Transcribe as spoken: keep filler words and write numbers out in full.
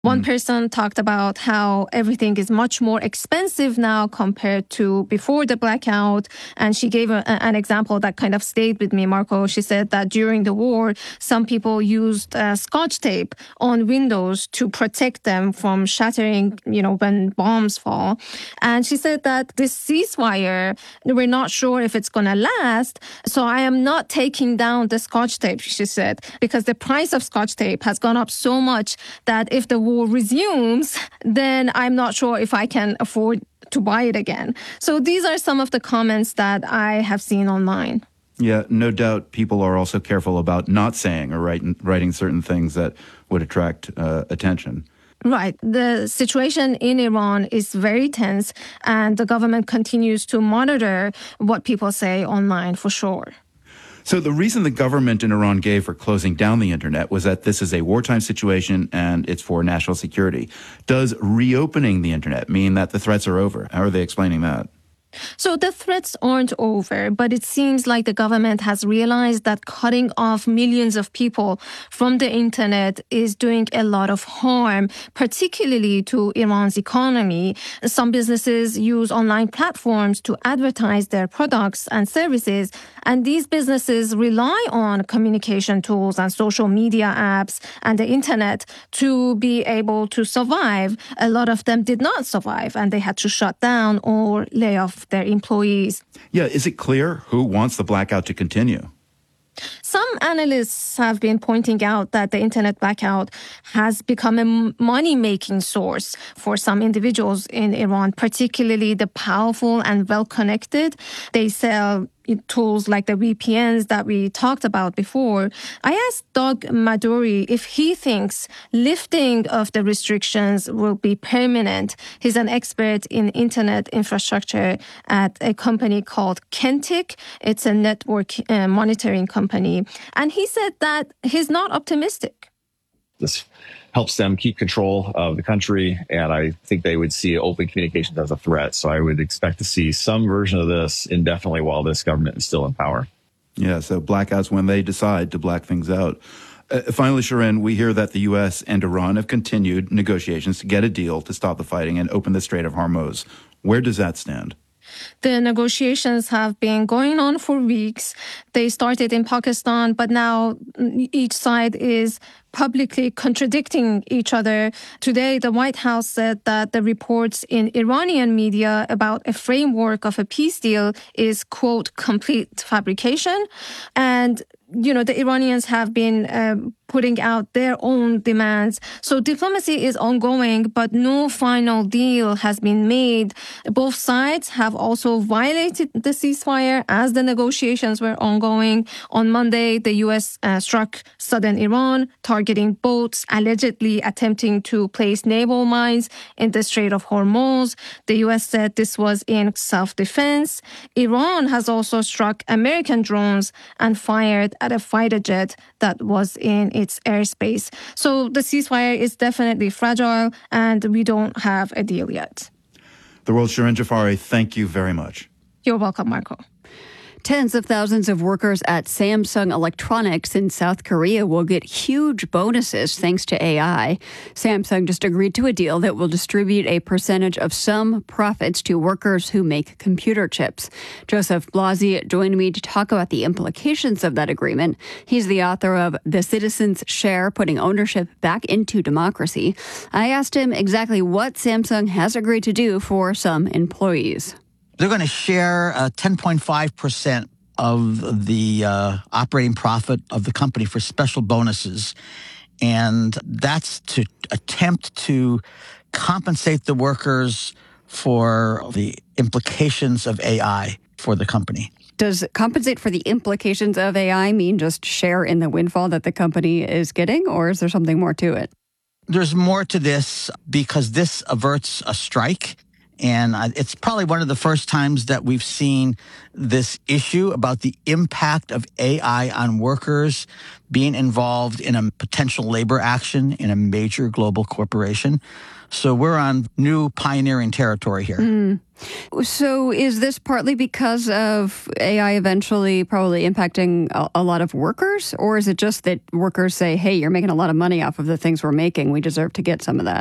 One person talked about how everything is much more expensive now compared to before the blackout. And she gave a, an example that kind of stayed with me, Marco. She said that during the war, some people used uh, scotch tape on windows to protect them from shattering, you know, when bombs fall. And she said that this ceasefire, we're not sure if it's going to last. So I am not taking down the scotch tape, she said, because the price of scotch tape has gone up so much that if the war resumes, then I'm not sure if I can afford to buy it again. So these are some of the comments that I have seen online. Yeah, no doubt people are also careful about not saying or writing, writing certain things that would attract uh, attention. Right. The situation in Iran is very tense, and the government continues to monitor what people say online for sure. So the reason the government in Iran gave for closing down the internet was that this is a wartime situation and it's for national security. Does reopening the internet mean that the threats are over? How are they explaining that? So the threats aren't over, but it seems like the government has realized that cutting off millions of people from the internet is doing a lot of harm, particularly to Iran's economy. Some businesses use online platforms to advertise their products and services, and these businesses rely on communication tools and social media apps and the internet to be able to survive. A lot of them did not survive, and they had to shut down or lay off their employees. Yeah, is it clear who wants the blackout to continue? Some analysts have been pointing out that the internet blackout has become a money-making source for some individuals in Iran, particularly the powerful and well-connected. They sell tools like the V P Ns that we talked about before. I asked Doug Maduri if he thinks lifting of the restrictions will be permanent. He's an expert in internet infrastructure at a company called Kentic. It's a network uh, monitoring company. And he said that he's not optimistic. This helps them keep control of the country, and I think they would see open communications as a threat. So I would expect to see some version of this indefinitely while this government is still in power. Yeah, so blackouts when they decide to black things out. Uh, finally, Shirin, we hear that the U S and Iran have continued negotiations to get a deal to stop the fighting and open the Strait of Hormuz. Where does that stand? The negotiations have been going on for weeks. They started in Pakistan, but now each side is publicly contradicting each other. Today, the White House said that the reports in Iranian media about a framework of a peace deal is, quote, complete fabrication. And, you know, the Iranians have been uh, putting out their own demands. So diplomacy is ongoing, but no final deal has been made. Both sides have also violated the ceasefire as the negotiations were ongoing. On Monday, the U S uh, struck southern Iran, targeting boats allegedly attempting to place naval mines in the Strait of Hormuz. The U S said this was in self-defense. Iran has also struck American drones and fired at a fighter jet that was in its airspace. So the ceasefire is definitely fragile, and we don't have a deal yet. The world's Shirin Jafari, thank you very much. You're welcome, Marco. Tens of thousands of workers at Samsung Electronics in South Korea will get huge bonuses thanks to A I. Samsung just agreed to a deal that will distribute a percentage of some profits to workers who make computer chips. Joseph Blasi joined me to talk about the implications of that agreement. He's the author of The Citizen's Share, Putting Ownership Back into Democracy. I asked him exactly what Samsung has agreed to do for some employees. They're going to share uh, ten point five percent of the uh, operating profit of the company for special bonuses. And that's to attempt to compensate the workers for the implications of A I for the company. Does compensate for the implications of A I mean just share in the windfall that the company is getting, or is there something more to it? There's more to this because this averts a strike. And uh, it's probably one of the first times that we've seen this issue about the impact of A I on workers being involved in a potential labor action in a major global corporation. So we're on new pioneering territory here. Mm. So is this partly because of A I eventually probably impacting a, a lot of workers? Or is it just that workers say, hey, you're making a lot of money off of the things we're making. We deserve to get some of that?